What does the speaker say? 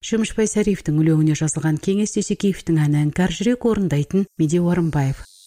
Жумышбай Сариевтің өлеңіне жазылған Кеңес Дүйсекеевтің әні Іңкәр жүрек орындайтын Медеу Арынбаев.